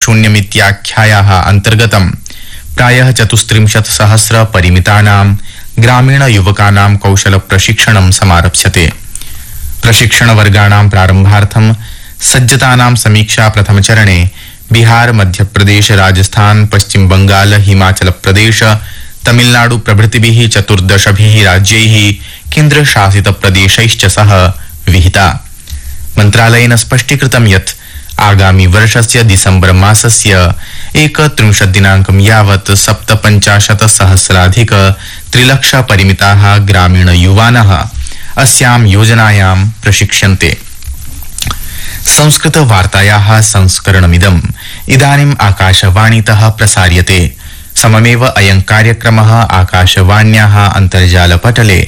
शून्यमित्याख्यायाः अन्तर्गतं प्रायः 34,000 परिमितानां ग्रामीणयुवकानां कौशलप्रशिक्षणं समारप्स्यते। प्रशिक्षणवर्गाणां प्रारम्भार्थं सज्जतानां समीक्षा प्रथमचरणे बिहार, मध्यप्रदेश, राजस्थान, पश्चिम बंगाल, हिमाचल प्रदेश, तमिलनाडु प्रभृतिभिः 14 राज्यैः केन्द्रशासितप्रदेशैश्च सह विहिता। मन्त्रालयेन स्पष्टीकृतं यत् आगामि वर्षस्य दिसम्बर मासस्य 31 दिनाङ्कं यावत् 57,000 3,00,000 परिमिताः ग्रामीणयुवानः अस्यां योजनायां प्रशिक्ष्यन्ते। संस्कृतवार्तायाः संस्करणमिदम् इदानीम् आकाशवाणीतः प्रसार्यते। सममेव अयं कार्यक्रमः आकाशवाण्याः अन्तर्जालपटले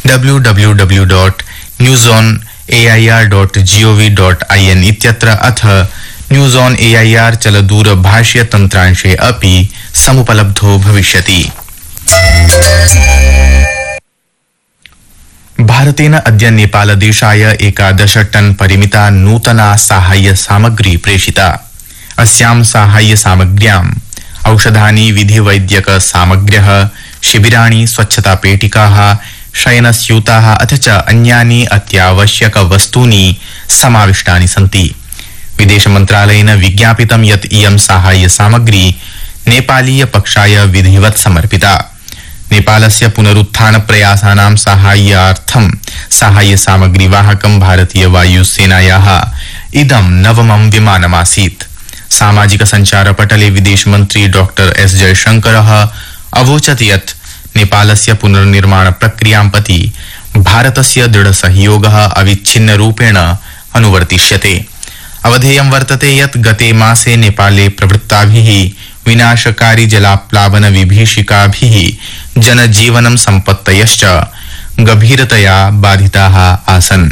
www.newsonair.gov.in इत्यत्र अथ न्यूज़ ऑन एआईआर चलदूरभाष्य तन्त्रांशे अपि समुपलब्धो भविष्यति। भारतेन अद्य नेपालदेशाय 11 टन परिमिता नूतना साहाय्य सामग्री प्रेषिता। अस्यां साहाय्य सामग्र्याम् औषधानि, विधिवैद्यक सामग्र्यः, शिबिराणि, स्वच्छतापेटिकाः, शयनस्यूताः अथ च अन्यानि अत्यावश्यक वस्तूनि समाविष्टानि सन्ति। विदेशमन्त्रालयेन विज्ञापितं यत् इयं साहाय्य सामग्री नेपालीय पक्षाय विधिवत् समर्पिता। नेपालस्य पुनरुत्थान प्रयासानां साहाय्यार्थं साहाय्य सामग्रीवाहकं भारतीय वायुसेनायाः इदं नवमं विमानमासीत्। सामाजिक संचारपटले विदेशमन्त्री डॉक्टर एस जयशंकरः अवोचत् यत् नेपालस्य पुनर्निर्माण प्रक्रियां प्रति भारतस्य दृढसहयोगः अविच्छिन्नरूपेण अनुवर्तिष्यते। अवधेयं वर्तते यत् गते मासे नेपाले प्रवृत्ताभिः विनाशकारी जलाप्लावन विभीषिकाभिः जनजीवनं सम्पत्तयश्च गभीरतया बाधिताः आसन्।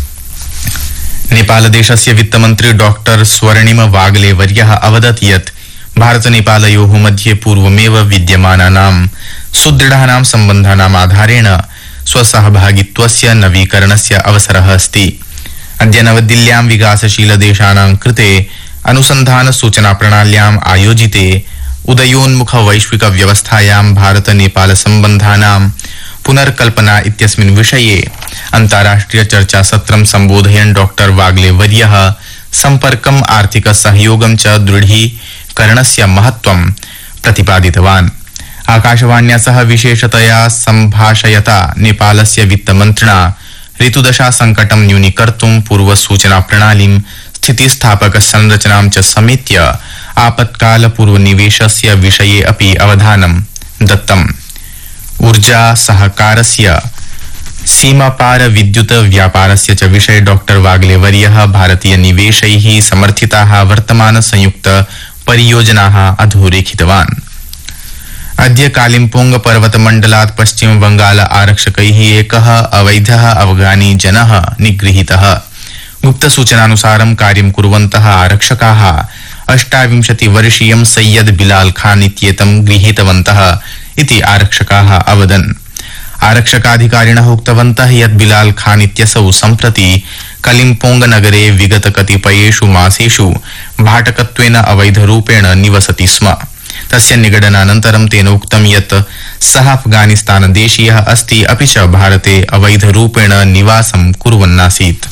नेपालदेशस्य वित्तमन्त्री डॉक्टर स्वर्णिम वागले वर्यः अवदत् यत् भारत नेपालयोः मध्ये पूर्वमेव विद्यमानानां सुदृढानां सम्बन्धानाम् आधारेण स्वसहभागित्वस्य नवीकरणस्य अवसरः अस्ति। अद्य नवदिल्ल्यां विकासशील देशानां कृते अनुसन्धान सूचना प्रणाल्याम् आयोजिते उदयोन्मुख वैश्विक व्यवस्थायां भारत नेपाल सम्बन्धानां पुनर्कल्पना इत्यस्मिन् विषये अन्ताराष्ट्रिय चर्चा सत्रं सम्बोधयन् डॉक्टर वागले वर्यः सम्पर्कम्, आर्थिक सहयोगं च दृढीकरणस्य महत्त्वं प्रतिपादितवान्। आकाशवाण्या सह विशेषतया सम्भाषयता नेपालस्य वित्तमन्त्रिणा ऋतुदशा संकटं न्यूनीकर्तुं पूर्वसूचना प्रणालीं, स्थितिस्थापक संरचनां च समेत्य आपत्काल पूर्वनिवेशस्य विषये अपि अवधानं दत्तम्। ऊर्जा सहकारस्य, सीमापार विद्युत व्यापारस्य च विषये डॉक्टर वागले वर्यः भारतीय निवेशैः समर्थिताः वर्तमान संयुक्त परियोजनाः अधोरेखितवान्। अद्य कालिम्पोंग पर्वतमण्डलात् पश्चिम बंगाल आरक्षकैः एकः अवैधः अफगानी जनः निगृहीतः। गुप्तसूचनानुसारं कार्यं कुर्वन्तः आरक्षकाः 28-वर्षीयं सैयद बिलाल खान इत्येतं गृहीतवन्तः इति आरक्षकाः अवदन्। आरक्षकाधिकारिणः उक्तवन्तः यत् बिलाल खान इत्यसौ सम्प्रति कलिम्पोंग नगरे विगत कतिपयेषु मासेषु भाटकत्वेन अवैधरूपेण निवसति स्म। तस्य निगडनानन्तरं तेन उक्तं यत् सः अफगानिस्तानदेशीयः अस्ति, अपि च भारते अवैधरूपेण निवासं कुर्वन्नासीत्।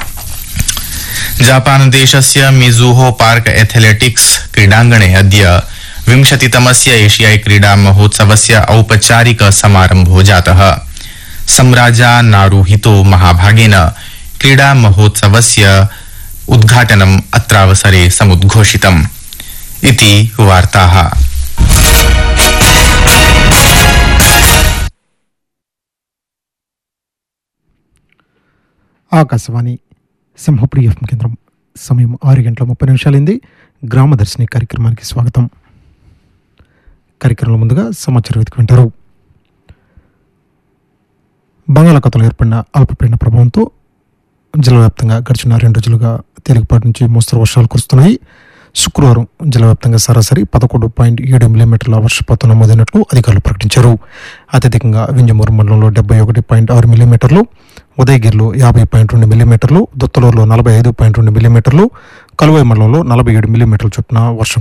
जापानदेशस्य मिजुहो पार्क एथलेटिक्स क्रीडाङ्गणे अद्य 20तमस्य एशियाई क्रीडा महोत्सवस्य औपचारिक समारम्भो जातः। सम्राजा नारुहितो महाभागेन क्रीडा महोत्सवस्य उद्घाटनम् अत्रावसरे समुद्घोषितम् इति वार्ताः। ఆకాశవాణి సింహపురి ఎఫ్ఎం కేంద్రం. సమయం 6:30 గ్రామదర్శిని కార్యక్రమానికి స్వాగతం. కార్యక్రమంలో ముందుగా సమాచార వేదిక వింటారు. బంగాళాఖాతంలో ఏర్పడిన అల్పపీడన ప్రభావంతో జిల్లా వ్యాప్తంగా గడిచిన 2 రోజులుగా తేలికపాటి నుంచి మోస్తరు వర్షాలు కురుస్తున్నాయి. శుక్రవారం జిల్లా వ్యాప్తంగా సరాసరి 11.7 మిల్లీమీటర్ల వర్షపాతం నమోదైనట్లు అధికారులు ప్రకటించారు. అత్యధికంగా వింజమూరు మండలంలో 71.6 మిల్లీమీటర్లు, ఉదయగిరిలో 50.2 మిల్లీమీటర్లు, దొత్తలూరులో 45.2 మిల్లీమీటర్లు, కలువాయి మండలంలో 47 మిల్లీమీటర్ల చొప్పున వర్షం